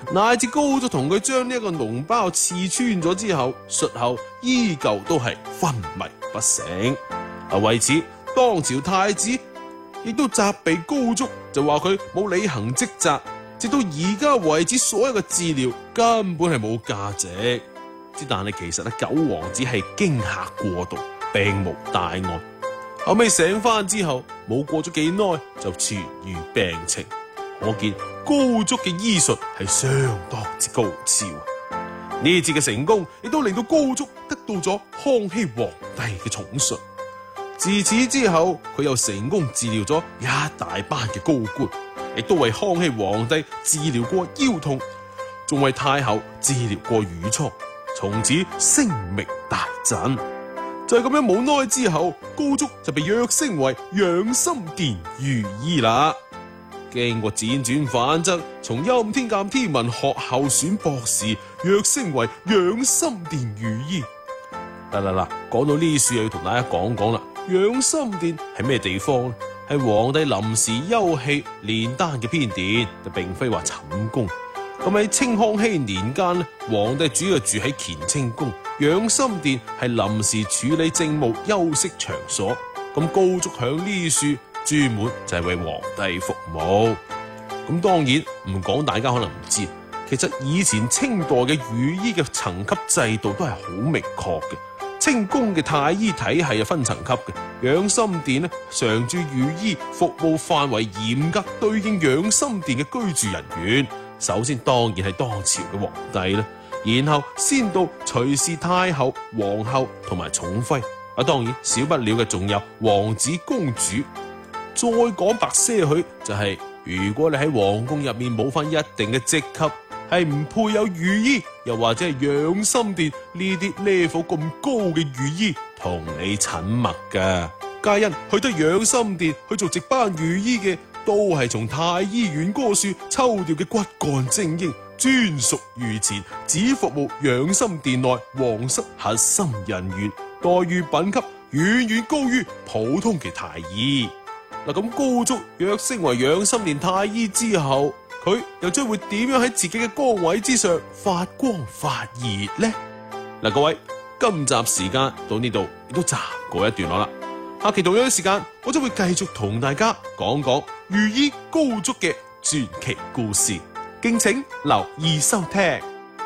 乃至高祖同佢將呢一個膿包刺穿咗之後，術後依舊都係昏迷不醒。為此當朝太子亦都責備高祖，就話佢冇履行職責，直到而家為止所有嘅治療根本係冇價值。但係其實九皇子係驚嚇過度，並無大礙。後尾醒翻之後，冇過咗幾耐就痊愈病情。可見高祖嘅醫術係相當之高超。呢次嘅成功，亦都令到高祖得到咗康熙皇帝嘅寵信。自此之後，佢又成功治療咗一大班嘅高官，亦都為康熙皇帝治療過腰痛，仲為太后治療過乳瘡。從此聲名大振。就係咁樣，冇耐之後，高祖就被躍升為養心殿御醫啦。經過輾轉反側，從欽天監天文學候選博士躍升為養心殿御醫。嗱，講到呢處又要同大家講講啦。養心殿係咩地方呢？係皇帝臨時休憩煉丹嘅偏殿，就並非話寢宮。咁喺清康熙年間咧，皇帝主要住喺乾清宮，養心殿係臨時處理政務休息場所。咁高祖響呢處專門就係為皇帝服務。咁當然唔講，大家可能唔知，其實以前清代嘅御醫嘅層級制度都係好明確嘅。清宮嘅太醫體系分層級嘅，養心殿咧常駐御醫服務範圍嚴格對應養心殿嘅居住人員。首先當然係當朝嘅皇帝啦，然後先到隨侍太后、皇后同埋寵妃。當然少不了嘅仲有王子公主。再講白些許，就係如果你喺皇宮入面冇翻一定嘅職級，係唔配有御醫，又或者係養心殿呢啲 level 咁高嘅御醫同你診脈噶。皆因去得養心殿去做值班御醫嘅，都係從太醫院嗰處抽調嘅骨幹精英，專屬御前，只服務養心殿內皇室核心人員，待遇品級遠遠高於普通嘅太醫。咁高祖躍升為養心殿太醫之後，佢又將會點樣喺自己嘅崗位之上發光發熱呢？各位，今集時間到呢度亦都暫告一段落啦。下期同樣嘅時間，我將會繼續同大家講講御醫高祖嘅傳奇故事，敬請留意收聽。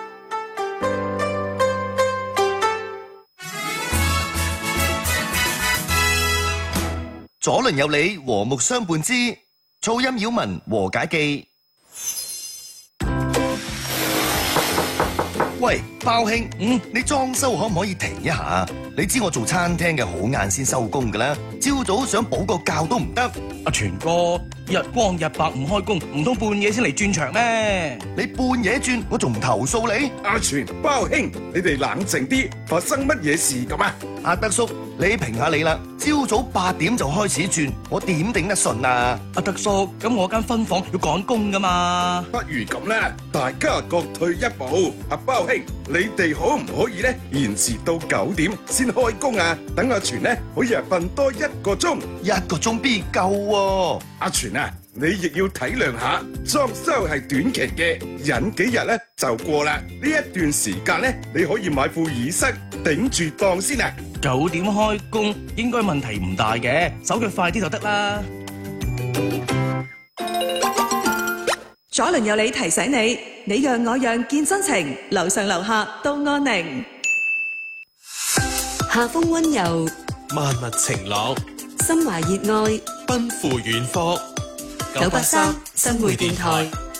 左鄰右里和睦相伴之噪音擾民和解記。喂，包兄，你裝修可唔可以停一下？你知我做餐廳嘅好晏先收工噶啦，朝早想補個覺都唔得。 阿全哥，日光日白唔開工，唔通半夜先嚟轉場咩？ 你半夜轉，我仲唔投訴你？ 阿全、包兄，你哋冷靜啲，發生乜嘢事咁啊？ 阿德叔，你評下你啦，朝早8點就開始轉，我點頂得順啊？ 阿德叔，咁我間分房要趕工噶嘛？ 不如咁啦，大家各退一步。阿包兄，你哋可唔可以咧延遲到9點先開工啊？等阿全咧可以瞓多1個鐘。 1個鐘必夠喎？ 阿全啊，你亦要體諒下，裝修係短期嘅，忍幾日咧就過啦。呢一段時間咧，你可以買副耳塞頂住檔先啊。 9點開工應該問題唔大嘅，手腳快啲就得啦。 左鄰右里提醒你，你讓我讓見真情，樓上樓下都安寧。 夏風溫柔， 萬物晴朗， 心懷熱愛， 奔赴遠方。 983新會電台。